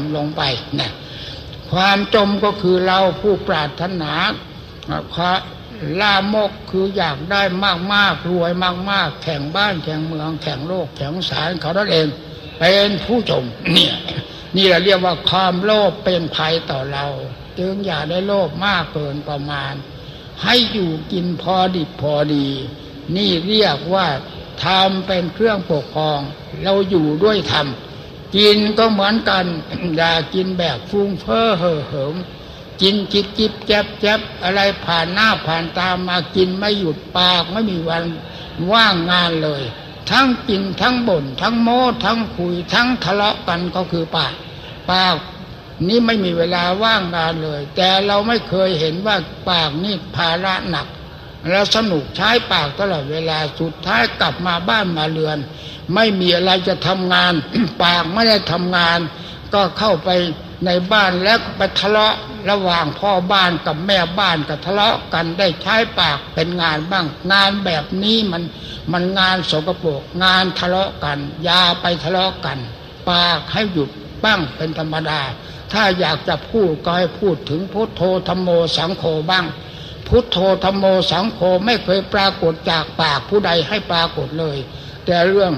ลงไปนะความจมก็คือเราผู้ปรารถนาลามกคืออยากได้มากๆรวยมากๆแข่งบ้านแข่งเมืองแข่งโลกแข่งสารเขานั่นเองเป็นผู้จมนี่เราเรียกว่าความโลภเป็นภัยต่อเราจึงอย่าได้โลภมากเกินประมาณให้อยู่กินพอดิบพอดีนี่เรียกว่าธรรมเป็นเครื่องปกครองเราอยู่ด้วยธรรมกินก็เหมือนกันอย่ากินแบบฟุ้งเฟ้อเห่อเหิมกินจิบจิบแจ๊บแจ๊บอะไรผ่านหน้าผ่านตามากินไม่หยุดปากไม่มีวันว่างงานเลยทั้งกินทั้งบ่นทั้งโม้ทั้งคุยทั้งทะเลาะกันก็คือปากนี่ไม่มีเวลาว่างงานเลยแต่เราไม่เคยเห็นว่าปากนี่ภาระหนักแล้วสนุกใช้ปากตลอดเวลาสุดท้ายกลับมาบ้านมาเรือนไม่มีอะไรจะทำงาน ปากไม่ได้ทำงานก็เข้าไปในบ้านแล้วไปทะเลาะระหว่างพ่อบ้านกับแม่บ้านก็ทะเลาะกันได้ใช้ปากเป็นงานบ้างงานแบบนี้มันงานสกปรกงานทะเลาะกันอย่าไปทะเลาะกันปากให้หยุดบ้างเป็นธรรมดาถ้าอยากจะพูดก็ให้พูดถึงพุทโธธัมโมสังโฆบ้างพุทโธธัมโมสังโฆไม่เคยปรากฏจากปากผู้ใดให้ปรากฏเลยแต่เรื่อง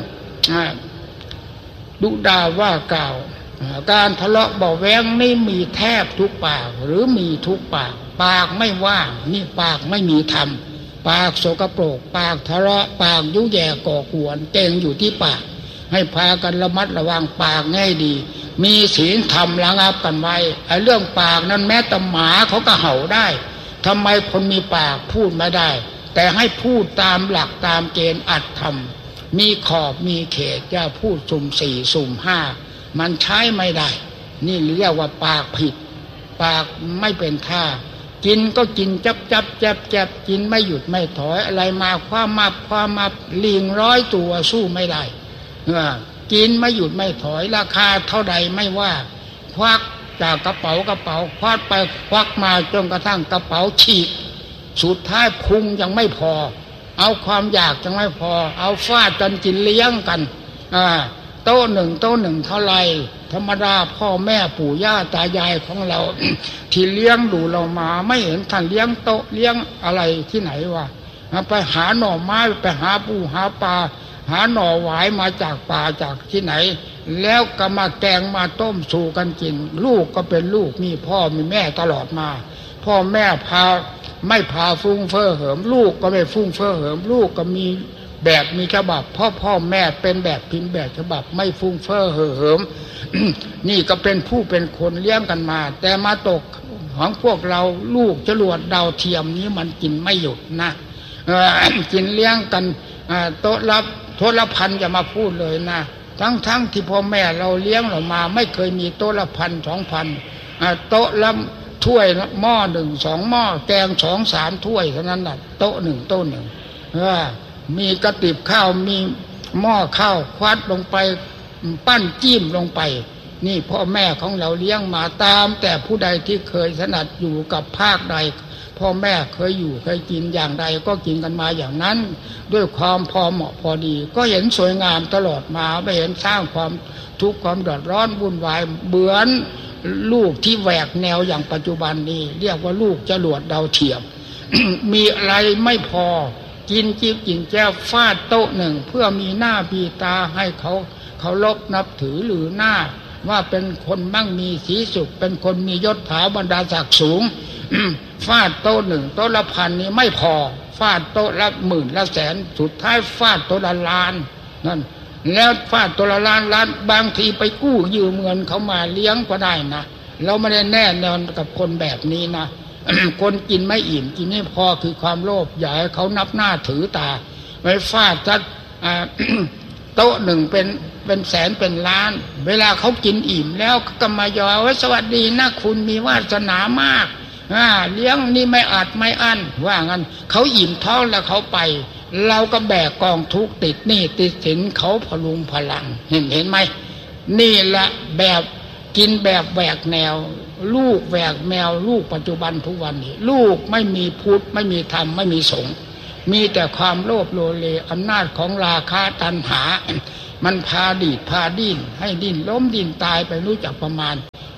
ดุด่าว่ากล่าวการทะเลาะเบาะแว้งนี่มีแทบทุกปากหรือมีทุกปากปากไม่ว่างนี่ปากไม่มีธรรมปากโสกโปรกปากทะเลาะปากยุแย่ก่อกวนเก่งอยู่ที่ปากให้พากันระมัดระวังปากง่ายดีมีศีลธรรมระงับกันไว้ไอ้เรื่องปากนั้นแม้แต่หมาเขาก็เห่าได้ทำไมคนมีปากพูดไม่ได้แต่ให้พูดตามหลักตามเกณฑ์อัตธรรมมีขอบมีเขตจะพูดสุ่มสี่สุ่มห้ามันใช้ไม่ได้นี่เรียกว่าปากผิดปากไม่เป็นท่ากินก็กินจับกินไม่หยุดไม่ถอยอะไรมาคว้ามาลิง100 ตัวสู้ไม่ได้กินไม่หยุดไม่ถอยราคาเท่าใดไม่ว่าควักจากกระเป๋าควักไปควักมาจนกระทั่งกระเป๋าฉีกสุดท้ายพุงยังไม่พอเอาความอยากยังไม่พอเอาฟาดกันกินเลี้ยงกันโต๊ะหนึ่งเท่าไรธรรมดาพ่อแม่ปู่ย่าตายายของเรา ที่เลี้ยงดูเรามาไม่เห็นท่านเลี้ยงโต๊ะเลี้ยงอะไรที่ไหนวะไปหาหน่อไม้ไปหาปูหาปลาหาหน่อหวายมาจากป่าจากที่ไหนแล้วก็มาแกงมาต้มสู่กันกินลูกก็เป็นลูกมีพ่อมีแม่ตลอดมาพ่อแม่ไม่พาฟุ้งเฟ้อเหิมลูกก็ไม่ฟุ้งเฟ้อเหิมลูกก็มีแบบมีฉบับพ่อแม่เป็นแบบพิมพ์แบบฉบับไม่ฟุ้งเฟ้อเหิม นี่ก็เป็นผู้เป็นคนเลี้ยงกันมาแต่มาตกของพวกเราลูกจรวดดาวเทียมนี้มันกินไม่หยุดนะกินเลี้ยงกันโต๊ะละพันจะมาพูดเลยนะทั้งที่พ่อแม่เราเลี้ยงเรามาไม่เคยมีโต๊ะละ1,000 2,000โต๊ะละถ้วยหม้อ1 2หม้อแกง2 3ถ้วยเท่านั้นน่ะโต๊ะหนึ่งมีกระติบข้าวมีหม้อข้าวควัดลงไปปั้นจิ้มลงไปนี่พ่อแม่ของเราเลี้ยงมาตามแต่ผู้ใดที่เคยถนัดอยู่กับภาคใดพ่อแม่เคยอยู่เคยกินอย่างใดก็กินกันมาอย่างนั้นด้วยความพอเหมาะพอดีก็เห็นสวยงามตลอดมาไม่เห็นสร้างความทุกข์ความเดือดร้อนวุ่นวายเบือนลูกที่แหวกแนวอย่างปัจจุบันนี้เรียกว่าลูกจรวดดาวเทียม มีอะไรไม่พอกินจิ๊บกินแจ้วฟาดโต๊ะหนึ่งเพื่อมีหน้ามีตาให้เขาลบนับถือหรือหน้าว่าเป็นคนมั่งมีสีสุขเป็นคนมียศถาบรรดาศักดิ์สูง ฟาดโต๊ะหนึ่งโต๊ะละ1,000นี้ไม่พอฟาดโต๊ะละ10,000ละ100,000สุดท้ายฟาดโต๊ะละล้านนั่นแล้วฟาดโต๊ะละล้านบางทีไปกู้ยืมเงินเขามาเลี้ยงก็ได้นะเราไม่ได้แน่นอนกับคนแบบนี้นะ คนกินไม่อิ่มกินไม่พอคือความโลภอยากให้เขานับหน้าถือตาไปฟาดจัด โต๊ะหนึ่งเป็นแสนเป็นล้านเวลาเขากินอิ่มแล้วก็มายอว่าสวัสดีนะคุณมีวาสนามากเลี้ยงนี่ไม่อัดไม่อั้นว่างั้นเขาอิ่มท้องแล้วเขาไปเราก็แบกกองทุกข์ติดหนี้ติดสินเขาพลุงพลังเห็นไหมนี่แหละแบบกินแบบแหวกแนวลูกแหวกแนวลูกปัจจุบันทุกวันนี้ลูกไม่มีพุทธไม่มีธรรมไม่มีสงฆ์มีแต่ความโลภโลเลอำนาจของราคะตัณหามันพาดีดพาดิ้นให้ดิ้นล้มดิ้นตายไปรู้จักประมาณ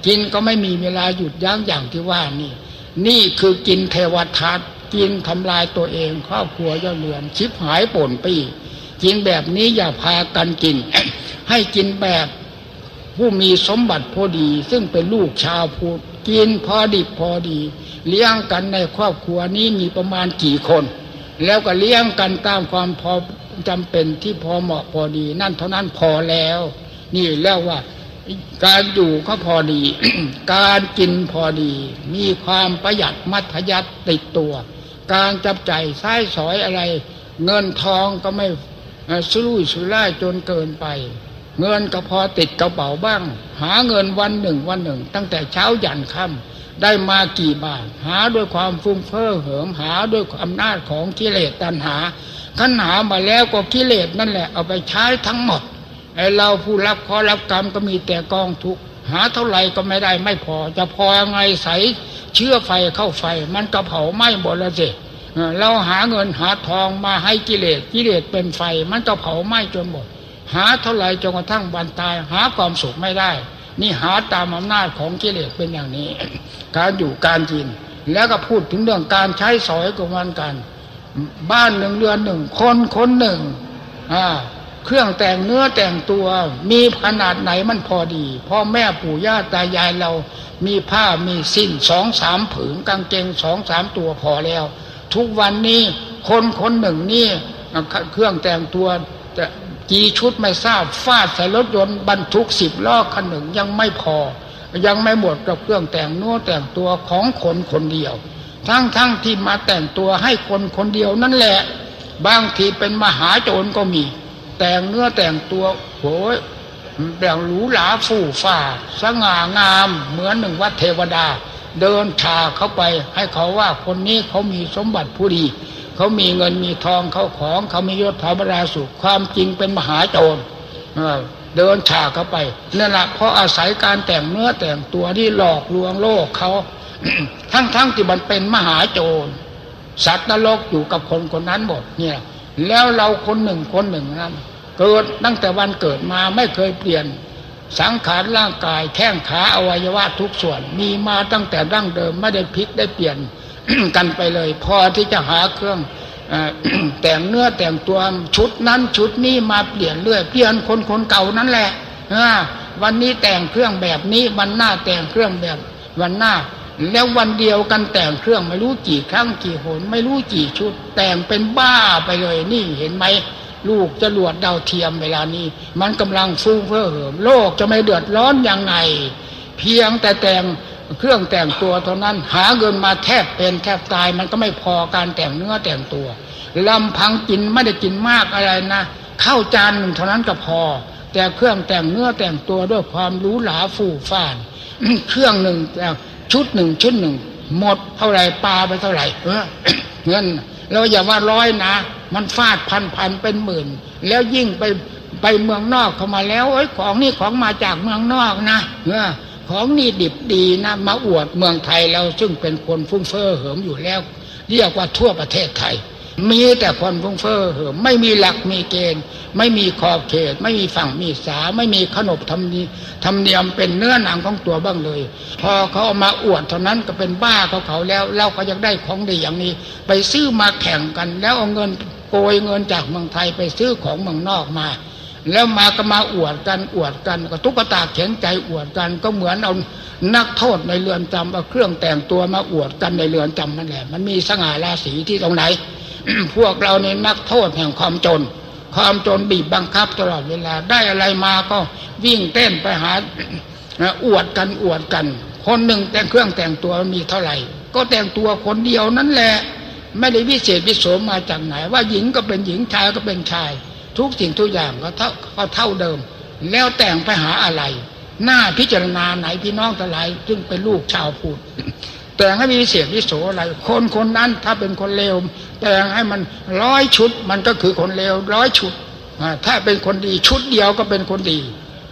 กินก็ไม่มีเวลาหยุดยั้งอย่างที่ว่านี่คือกินเทวทัตกินทำลายตัวเองครอบครัวย่อเรือนชิบหายป่นปี้กินแบบนี้อย่าพากันกิน ให้กินแบบผู้มีสมบัติพอดีซึ่งเป็นลูกชาวพุทธกินพอดิบพอดีเลี้ยงกันในครอบครัวนี้มีประมาณกี่คนแล้วก็เลี้ยงกันตามความพอจำเป็นที่พอเหมาะพอดีนั่นเท่านั้นพอแล้วนี่แล้วว่าการอยู่ก็พอดี การกินพอดีมีความประหยัดมัธยัสถ์ติดตัวการจับจ่ายใช้สอยอะไรเงินทองก็ไม่สุรุ่ยสุร่ายจนเกินไปเงินก็พอติดกระเป๋าบ้างหาเงินวันหนึ่งตั้งแต่เช้ายันค่ำได้มากี่บาทหาด้วยความฟุ้งเฟ้อเหิมหาด้วยอำนาจของกิเลสตัณหาขันหามาแล้วก็กิเลสนั่นแหละเอาไปใช้ทั้งหมดไอ้เราผู้รับข้อรับกรรมก็มีแต่กองทุกข์หาเท่าไหร่ก็ไม่ได้ไม่พอจะพอยังไงใส่เชื้อไฟเข้าไฟมันก็เผาไหม้หมดแล้วสิเราหาเงินหาทองมาให้กิเลสเป็นไฟมันก็เผาไหม้จนหมดหาเท่าไหร่จนกระทั่งวันตายหาความสุขไม่ได้นี่หาตามอำนาจของกิเลสเป็นอย่างนี้ การอยู่การกินแล้วก็พูดถึงเรื่องการใช้สอยก็เหมือนกันบ้านหนึ่งเรือนหนึ่งคนหนึ่งเครื่องแต่งเนื้อแต่งตัวมีขนาดไหนมันพอดีพ่อแม่ปู่ย่าตายายเรามีผ้ามีสิ้น 2-3 ผืนกางเกง 2-3 ตัวพอแล้วทุกวันนี้คนหนึ่งนี่เครื่องแต่งตัวจะกี่ชุดไม่ทราบฟาดใส่รถยนต์บรรทุก10 ล้อคันหนึ่งยังไม่พอยังไม่หมดกับเครื่องแต่งเนื้อแต่งตัวของคนเดียวทั้งที่มาแต่งตัวให้คนเดียวนั่นแหละบางทีเป็นมหาโจรก็มีแต่งเนื้อแต่งตัวโหยแต่งหรูหราฟู่ฟ้าสง่างามเหมือนหนึ่งวัดเทวดาเดินฉากเข้าไปให้เขาว่าคนนี้เขามีสมบัติผู้ดีเขามีเงินมีทองเขาของเขามียศถาบรรดาสุขความจริงเป็นมหาโจรเดินฉากเข้าไปนั่นแหละเพราะอาศัยการแต่งเนื้อแต่งตัวที่หลอกลวงโลกเขา ทั้งที่มันเป็นมหาโจรสัตว์นรกอยู่กับคนนั้นหมดเนี่ยแล้วเราคนหนึ่งนั้นเกิดตั้งแต่วันเกิดมาไม่เคยเปลี่ยนสังขารร่างกายแข้งขาอวัยวะทุกส่วนมีมาตั้งแต่ดั้งเดิมไม่ได้พลิกได้เปลี่ยน กันไปเลยพอที่จะหาเครื่อง แต่งเนื้อแต่งตัวชุดนั้นชุดนี้มาเปลี่ยนเรื่อยเปลี่ยนคนเก่านั่นแหละวันนี้แต่งเครื่องแบบนี้วันหน้าแต่งเครื่องแบบวันหน้าแล้ววันเดียวกันแต่งเครื่องไม่รู้กี่ครั้งกี่หนไม่รู้กี่ชุดแต่งเป็นบ้าไปเลยนี่เห็นไหมลูกจรวดดาวเทียมเวลานี้มันกำลังฟุ้งเฟ้อเหิมโลกจะไม่เดือดร้อนยังไงเพียงแต่แต่งเครื่องแต่งตัวเท่านั้นหาเงินมาแทบเป็นแทบตายมันก็ไม่พอการแต่งเนื้อแต่งตัวลำพังกินไม่ได้กินมากอะไรนะข้าวจานหนึ่งเท่านั้นก็พอแต่เครื่องแต่งเนื้อแต่งตัวด้วยความหรูหราฟู่ฟ้าเครื่องหนึ่งชุดหนึ่งหมดเท่าไหร่ปาไปเท่าไหร่เงินแล้วอย่าว่าร้อยนะมันฟาดพันเป็นหมื่นแล้วยิ่งไปเมืองนอกเข้ามาแล้วของนี่ของมาจากเมืองนอกนะของนี่ดิบดีนะมาอวดเมืองไทยเราซึ่งเป็นคนฟุ้งเฟ้อเหิมอยู่แล้วเรียกว่าทั่วประเทศไทยมีแต่คนฟุ้งเฟ้อเหิมไม่มีหลักมีเกณฑ์ไม่มีขอบเขตไม่มีฝั่งมีสาไม่มีขนบธรรมเนียมเป็นเนื้อหนังของตัวบ้างเลยพอเขาเอามาอวดเท่านั้นก็เป็นบ้าเขาแล้วเราก็ยังได้ของดีอย่างนี้ไปซื้อมาแข่งกันแล้วเอาเงินโกยเงินจากเมืองไทยไปซื้อของเมืองนอกมาแล้วมาก็มาอวดกันก็ตุ๊กตาแข็งใจอวดกันก็เหมือนเอานักโทษในเรือนจำเอาเครื่องแต่งตัวมาอวดกันในเรือนจำนั่นแหละมันมีสง่าราศีที่ตรงไหน พวกเราเนี่ยนักโทษแห่งความจนบีบบังคับตลอดเวลาได้อะไรมาก็วิ่งเต้นไปหาอวดกันคนหนึ่งแต่งเครื่องแต่งตัวมีเท่าไหร่ก็แต่งตัวคนเดียวนั่นแหละไม่ได้วิเศษวิโสมาจากไหนว่าหญิงก็เป็นหญิงชายก็เป็นชายทุกสิ่งทุกอย่างก็เท่าเดิมแล้วแต่งไปหาอะไรหน้าพิจารณาไหนพี่น้องทั้งหลายซึ่งเป็นลูกชาวพุทธแต่งให้มีเสียงวิโสอะไรคนนั้นถ้าเป็นคนเลวแต่งให้มัน100 ชุดมันก็คือคนเลว100 ชุดถ้าเป็นคนดีชุดเดียวก็เป็นคนดี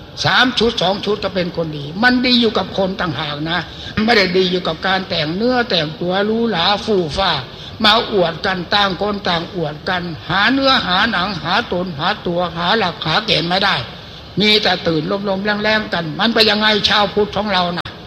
3 ชุด 2 ชุดก็เป็นคนดีมันดีอยู่กับคนต่างหากนะไม่ได้ดีอยู่กับการแต่งเนื้อแต่งตัวหรูหราฟู่ฟ้ามาอวดกันต่างคนต่างอวดกันหาเนื้อหาหนังหาตนหาตัวหาหลักหาเกณฑ์ไม่ได้มีแต่ตื่นลมๆแรงๆกันมันไปยังไงชาวพุทธของเรานะ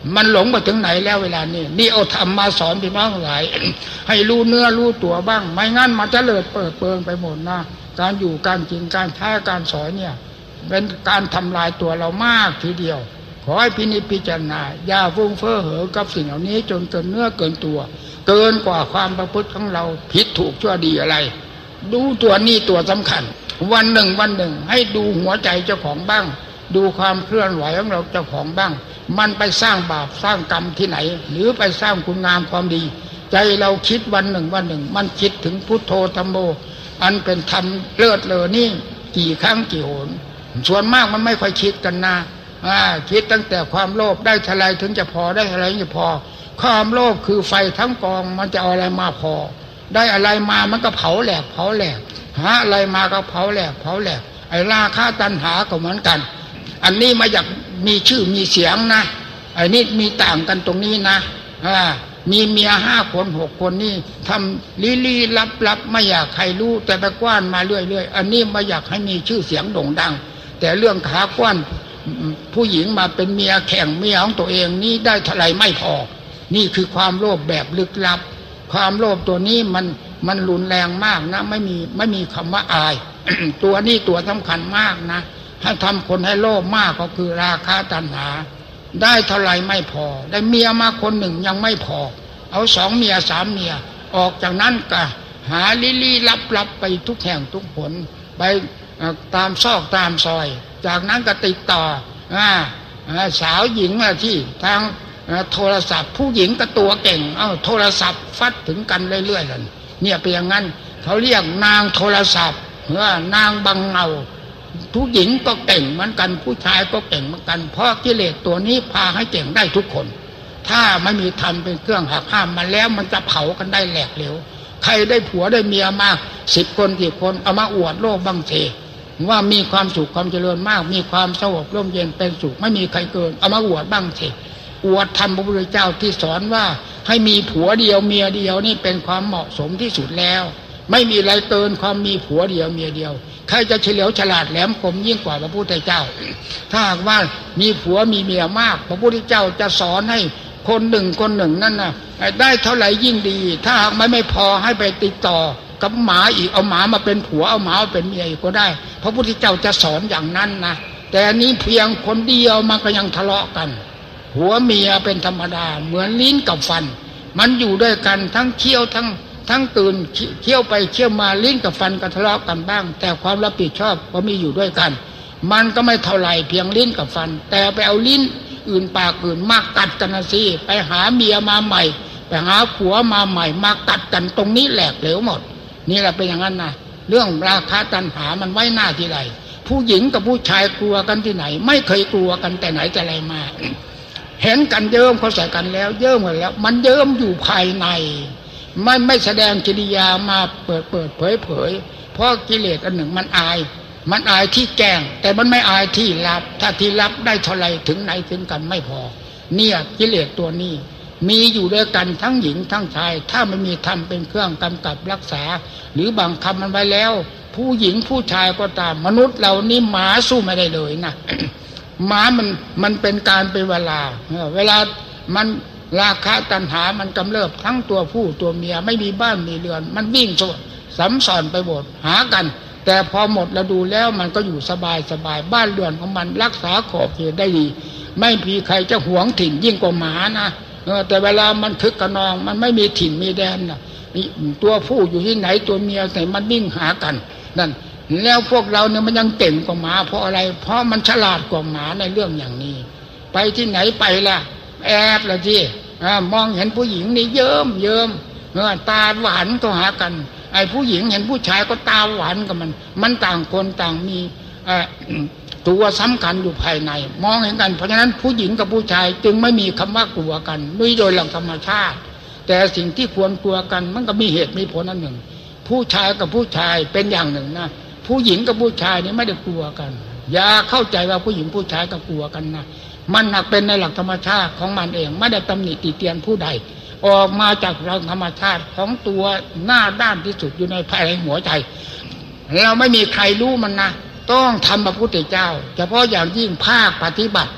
มันหลงไปถึงไหนแล้วเวลานี้นี่เอาธรรมมาสอนพี่น้องหลาย ให้รู้เนื้อรู้ตัวบ้างไม่งั้นมันจะเลิดเปิดเปิงไปหมดนะการอยู่การกินการใช้การสอนเนี่ยเป็นการทำลายตัวเรามากทีเดียวขอให้พินิจพิจารณาอย่าฟุ้งเฟ้อเห่อกับสิ่งเหล่านี้จนเกินเนื้อเกินตัวเกินกว่าความประพฤติของเราผิดถูกชั่วดีอะไรดูตัวนี้ตัวสำคัญวันหนึ่งให้ดูหัวใจเจ้าของบ้างดูความเคลื่อนไหวของเราเจ้าของบ้างมันไปสร้างบาปสร้างกรรมที่ไหนหรือไปสร้างคุณงามความดีใจเราคิดวันหนึ่งมันคิดถึงพุทโธธัมโมอันเป็นธรรมเลิศเลอนี่กี่ครั้งกี่หนส่วนมากมันไม่ค่อยคิดกันนะคิดตั้งแต่ความโลภได้เท่าไรถึงจะพอได้เท่าไรถึงจะพอความโลภคือไฟทั้งกองมันจะเอาอะไรมาพอได้อะไรมามันก็เผาแหลกหาอะไรมาก็เผาแหลกไอ้ราคะตัณหาก็เหมือนกันอันนี้มาอยากมีชื่อมีเสียงนะไอ้นี่มีต่างกันตรงนี้นะมีเมีย5 คน 6 คนนี่ทำลี้ลับไม่อยากใครรู้แต่ไปกว้านมาเรื่อยอันนี้มาอยากให้มีชื่อเสียงโด่งดังแต่เรื่องขากว้านผู้หญิงมาเป็นเมียแข่งเมียของตัวเองนี่ได้เท่าไรไม่พอนี่คือความโลภแบบลึกลับความโลภตัวนี้มันรุนแรงมากนะไม่มีคำว่าอาย ตัวนี้ตัวสำคัญมากนะถ้าทำคนให้โลภมากก็คือราคะตัณหาได้เท่าไรไม่พอได้เมียมาคนหนึ่งยังไม่พอเอา2 เมีย 3 เมียออกจากนั้นก็หาลี้ลับไปทุกแห่งทุกผลไปตามซอกตามซอยจากนั้นก็ติดต่อสาวหญิงที่ทางโทรศัพท์ผู้หญิงก็ตัวเก่งโทรศัพท์ฟัดถึงกันเรื่อยๆเลยเนี่ยเป็นอย่างนั้นเขาเรียกนางโทรศัพท์นางบังเงาผู้หญิงก็เก่งเหมือนกันผู้ชายก็เก่งเหมือนกันเพราะกิเลสตัวนี้พาให้เก่งได้ทุกคนถ้าไม่มีธรรมเป็นเครื่องหักห้ามมันแล้วมันจะเผากันได้แหลกเหลวใครได้ผัวได้เมียมาก10 คน10 คนเอามาอวดโลกบังเทว่ามีความสุขความเจริญมากมีความสงบร่มเย็นเป็นสุขไม่มีใครเกินเอามาอวดบ้างเถอะอวดธรรมพระพุทธเจ้าที่สอนว่าให้มีผัวเดียวเมียเดียวนี่เป็นความเหมาะสมที่สุดแล้วไม่มีอะไรเกินความมีผัวเดียวเมียเดียวใครจะเฉลียวฉลาดแหลมคมยิ่งกว่าพระพุทธเจ้าถ้าหากว่ามีผัวมีเมียมากพระพุทธเจ้าจะสอนให้คนหนึ่งนั่นน่ะได้เท่าไหร่ยิ่งดีถ้าหากไม่พอให้ไปติดต่อกับหมาอีกเอาหมามาเป็นผัวเอาหมามาเป็นเมียอีกก็ได้พระพุทธเจ้าจะสอนอย่างนั้นนะแต่นี้เพียงคนเดียวมันก็ยังทะเลาะกันผัวเมียเป็นธรรมดาเหมือนลิ้นกับฟันมันอยู่ด้วยกันทั้งเคี้ยวทั้งตื่นเคี้ยวไปเคี้ยวมาลิ้นกับฟันก็ทะเลาะกันบ้างแต่ความรับผิดชอบก็มีอยู่ด้วยกันมันก็ไม่เท่าไหร่เพียงลิ้นกับฟันแต่ไปเอาลิ้นอื่นปากอื่นมากัดกันนะสิไปหาเมียมาใหม่ไปหาผัวมาใหม่มากัดกันตรงนี้แหลกเหลวหมดนี่แหละเป็นอย่างนั้นนะเรื่องราคะตัณหามันไว้หน้าที่ไรผู้หญิงกับผู้ชายกลัวกันที่ไหนไม่เคยกลัวกันแต่ไหนแต่ไรมาเห็นกันเยิ้มเขาใส่กันแล้วเยิ้มหมดแล้วมันเยิ้มอยู่ภายในไม่แสดงกิริยามาเปิดเผยเพราะกิเลสอันหนึ่งมันอายที่แกล้งแต่มันไม่อายที่ลับถ้าที่ลับได้เท่าไรถึงไหนถึงกันไม่พอเนี่ยกิเลสตัวนี้มีอยู่ด้วยกันทั้งหญิงทั้งชายถ้าไม่มีธรรมเป็นเครื่องกำกับรักษาหรือบังคับมันไว้แล้วผู้หญิงผู้ชายก็ตามมนุษย์เรานี่หมาสู้ไม่ได้เลยนะ หมามันเป็นการเป็นเวลามันราคะตัณหามันกำเริบทั้งตัวผู้ตัวเมียไม่มีบ้านมีเรือนมันวิ่งสัมสอนไปหมดหากันแต่พอหมดแล้วดูแล้วมันก็อยู่สบายบ้านเรือนของมันรักษาขอบเขตได้ดีไม่มีใครจะหวงถิ่นยิ่งกว่าหมานะแต่เวลามันคึกกระนองมันไม่มีถิ่นมีแดนนะตัวผู้อยู่ที่ไหนตัวเมียไหนมันวิ่งหากันนั่นแล้วพวกเราเนี่ยมันยังเก่งกว่าหมาเพราะอะไรเพราะมันฉลาดกว่าหมาในเรื่องอย่างนี้ไปที่ไหนไปล่ะแอบละที่มองเห็นผู้หญิงนี่เยิ้มตาหวานก็หากันไอ้ผู้หญิงเห็นผู้ชายก็ตาหวานกับมันต่างคนต่างมีตัวสำคัญอยู่ภายในมองเห็นกันเพราะฉะนั้นผู้หญิงกับผู้ชายจึงไม่มีคำว่ากลัวกันด้วยโดยหลักธรรมชาติแต่สิ่งที่ควรกลัวกันมันก็มีเหตุมีผลอันหนึ่งผู้ชายกับผู้ชายเป็นอย่างหนึ่งนะผู้หญิงกับผู้ชายนี่ไม่ได้กลัวกันอย่าเข้าใจว่าผู้หญิงผู้ชายก็กลัวกันนะมันหนักเป็นในหลักธรรมชาติของมันเองไม่ได้ตำหนิติเตียนผู้ใดออกมาจากหลักธรรมชาติของตัวหน้าด้านที่สุดอยู่ในภายในหัวใจเราไม่มีใครรู้มันนะต้องทำพระพุทธเจ้าเฉพาะอย่างยิ่งภาคปฏิบัติ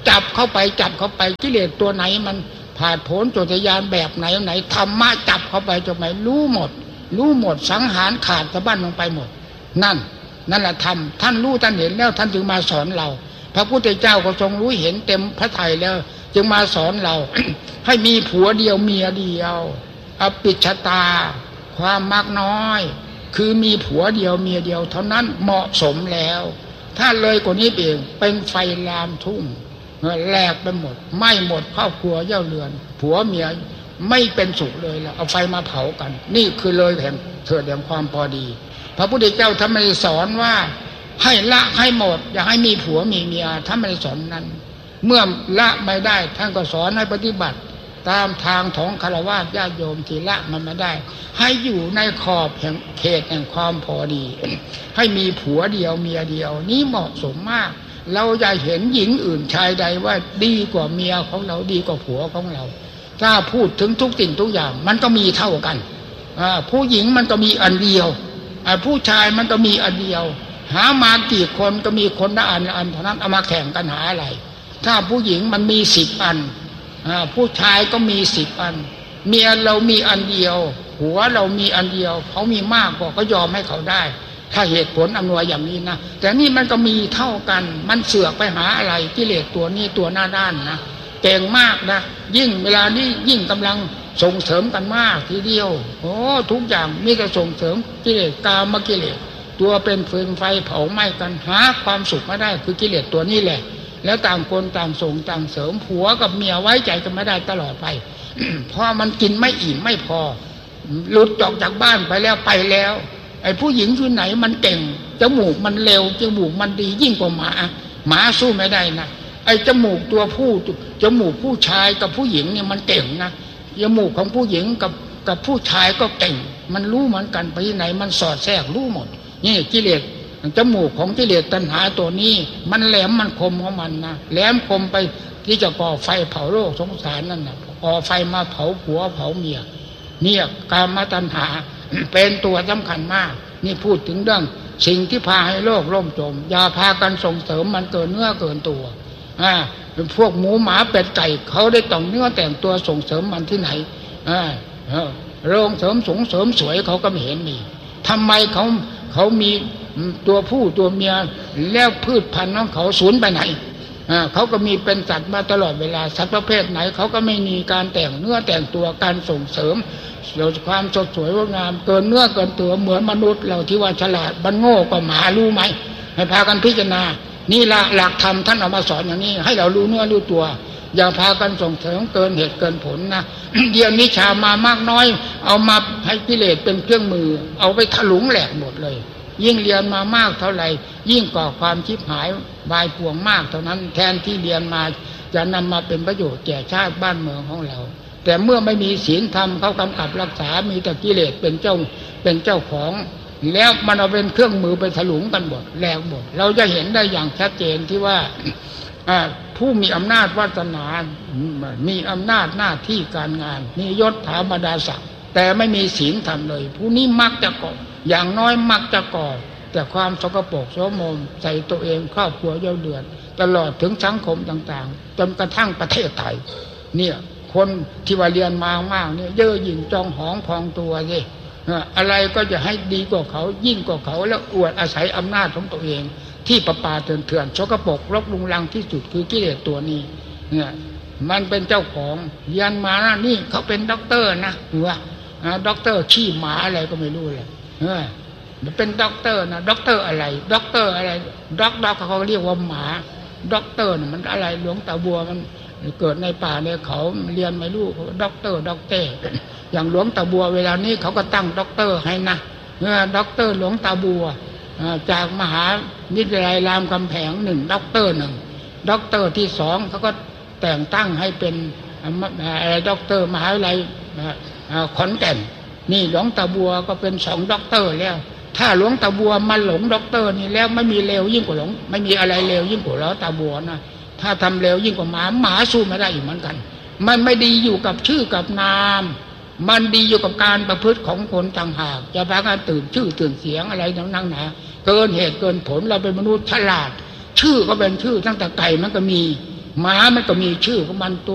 จับเข้าไปกิเลสตัวไหนมันผ่านผลโจทยานแบบไหนธรรมะจับเข้าไปจนไหนรู้หมดสังหารขาดสะบั้นลงไปหมดนั่นแหละธรรมท่านรู้ท่านเห็นแล้วท่านจึงมาสอนเราพระพุทธเจ้าก็ทรงรู้เห็นเต็มพระทัยแล้วจึงมาสอนเรา ให้มีผัวเดียวเมียเดียวอปิชตาความมักน้อยคือมีผัวเดียวเมียเดียวเท่านั้นเหมาะสมแล้วถ้าเลยกว่านี้เองเป็นไฟลามทุ่งแหลกไปหมดไหม้หมดครอบครัวเย่าเรือนผัวเมียไม่เป็นสุขเลยแล้วเอาไฟมาเผากันนี่คือเลยแห่งเถิดแห่งความพอดีพระพุทธเจ้าท่านไม่ได้สอนว่าให้ละให้หมดอย่าให้มีผัวมีเมียท่านไม่ได้สอนนั้นเมื่อละไม่ได้ท่านก็สอนให้ปฏิบัติตามทางของฆราวาสญาติโยมที่ละมันไม่ได้ให้อยู่ในขอบแห่งเขตแห่งความพอดีให้มีผัวเดียวเมียเดียวนี้เหมาะสมมากเราอย่าเห็นหญิงอื่นชายใดว่าดีกว่าเมียของเราดีกว่าผัวของเราถ้าพูดถึงทุกสิ่งทุกอย่างมันก็มีเท่ากันผู้หญิงมันก็มีอันเดียวผู้ชายมันก็มีอันเดียวหามากี่คนก็มีคนละอันเท่านั้นเอามาแข่งกันหาอะไรถ้าผู้หญิงมันมี10 อันผู้ชายก็มี10 อันเมียเรามีอันเดียวผัวเรามีอันเดียวเขามีมากก็ยอมให้เขาได้ถ้าเหตุผลอำนวยอย่างนี้นะแต่นี่มันก็มีเท่ากันมันเสือกไปหาอะไรกิเลสตัวนี้ตัวหน้าด้านนะเก่งมากนะยิ่งเวลานี้ยิ่งกำลังส่งเสริมกันมากทีเดียวโอ้ทุกอย่างมีแต่ส่งเสริมกิเลสกามกิเลสตัวเป็นฟืนไฟเผาไหม้กันหาความสุขไม่ได้คือกิเลสตัวนี้แหละแล้วต่างคนต่างส่งต่างเสริมผัวกับเมียไว้ใจกันไม่ได้ตลอดไป เพราะมันกินไม่อิ่มไม่พอหลุดออกจากบ้านไปแล้วไอ้ผู้หญิงที่ไหนมันเก่งจมูกมันเร็วจมูกมันดียิ่งกว่าหมาสู้ไม่ได้นะไอ้จมูกตัวผู้จมูกผู้ชายกับผู้หญิงเนี่ยมันเก่งนะจมูกของผู้หญิงกับผู้ชายก็เก่งมันรู้เหมือนกันไปที่ไหนมันสอดแทรกรู้หมดนี่กิเลสจมูกของกิเลสตัณหาตัวนี้มันแหลมมันคมของมันนะแหลมคมไปที่จะก่อไฟเผาโลกสงสารนั่นนะก่อไฟมาเผาผัวเผาเมียเนี่ยกามตัณหา เป็นตัวสำคัญมากนี่พูดถึงเรื่องสิ่งที่พาให้โลกล่มจมอย่าพากันส่งเสริมมันเกินเนื้อเกินตัวพวกหมูหมาเป็ดไก่เขาได้ต้องเนื้อแต่งตัวส่งเสริมมันที่ไหนโรงเสริมสงเสริมสวยเขาก็ไม่เห็นมีทำไมเขามีตัวผู้ตัวเมียแล้วพืชพันธุ์ของเขาสูญไปไหนเขาก็มีเป็นสัตว์มาตลอดเวลาสัตว์ประเภทไหนเขาก็ไม่มีการแต่งเนื้อแต่งตัวการส่งเสริมความสดสวยงดงามเกินเนื้อเกินตัวเหมือนมนุษย์เราที่ว่าฉลาดมันโง่กว่าหมารู้ไหมให้พากันพิจารณานี่ละหลักธรรมท่านเอามาสอนอย่างนี้ให้เรารู้เนื้อรู้ตัวอย่าพากันส่งเสริมเกินเหตุเกินผลนะ เดี๋ยวนี้ชามามากน้อยเอามาให้กิเลสเป็นเครื่องมือเอาไปถลุงแหลกหมดเลยยิ่งเรียนมามากเท่าไหร่ยิ่งก่อความชิบหายวายป่วงมากเท่านั้นแทนที่เรียนมาจะนำมาเป็นประโยชน์แก่ชาติบ้านเมืองของเราแต่เมื่อไม่มีศีลธรรมเขากำกับรักษามีแต่กิเลสเป็นเจ้าของแล้วมันเอาเป็นเครื่องมือไปถลุงกันหมดแหลกหมดเราจะเห็นได้อย่างชัดเจนที่ว่าผู้มีอำนาจวาสนามีอำนาจหน้าที่การงานมียศถาบรรดาศักดิ์แต่ไม่มีศีลธรรมเลยผู้นี้มักจะก่ออย่างน้อยมักจะก่อแต่ความสกปรกโสมมใส่ตัวเองครอบครัวเย่าเดือดตลอดถึงสังคมต่างๆจนกระทั่งประเทศไทยเนี่ยคนที่ว่าเรียนมามากเนี่ยเย่อหยิ่งจองหองพองตัวสิอะไรก็จะให้ดีกว่าเขายิ่งกว่าเขาแล้วอวดอาศัยอำนาจของตัวเองที่ประปาเถื่อนสกปรกรกรุงรังที่สุดคือกิเลสตัวนี้เนี่ยมันเป็นเจ้าของเรียนมานะนี่เขาเป็นด็อกเตอร์นะว่าด็อกเตอร์ขี้หมาอะไรก็ไม่รู้เลยมันเป็นด็อกเตอร์นะด็อกเตอร์อะไรด็อกเตอร์อะไรด็อกเขาเรียกว่าหมาด็อกเตอร์เนี่ยมันอะไรหลวงตาบัวมันเกิดในป่าในเขาเรียนไม่รู้ด็อกเตอร์อย่างหลวงตาบัวเวลานี้เขาก็ตั้งด็อกเตอร์ให้นะด็อกเตอร์หลวงตาบัวจากมหาวิทยาลัยรามคำแหง1ด็อกเตอร์1ด็อกเตอร์ที่2เขาก็แต่งตั้งให้เป็นด็อกเตอร์มหาวิทยาลัยขอนแก่นนี่หลวงตาบัวก็เป็น2ด็อกเตอร์แล้วถ้าหลวงตาบัวมาหลงด็อกเตอร์นี่แล้วไม่มีเลวยิ่งกว่าหลงไม่มีอะไรเลวยิ่งกว่าหลวงตาบัวนะถ้าทำเลวยิ่งกว่าหมาสู้ไม่ได้อีกเหมือนกันมันไม่ดีอยู่กับชื่อกับนามมันดีอยู่กับการประพฤติของคนต่างหากจะพากันตื่นชื่อตื่นเสียงอะไรนั่งหนาเกินเหตุเกินผลเราเป็นมนุษย์ฉลาดชื่อก็เป็นชื่อตั้งแต่ไก่มันก็มีหมามันก็มีชื่อของมันตัว